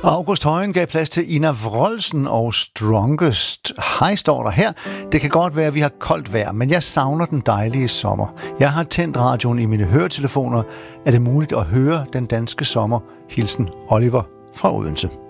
August Højen gav plads til Ina Wroldsen og Strongest. Hej, står der her. Det kan godt være, at vi har koldt vejr, men jeg savner den dejlige sommer. Jeg har tændt radioen i mine høretelefoner. Er det muligt at høre den danske sommer? Hilsen Oliver fra Odense.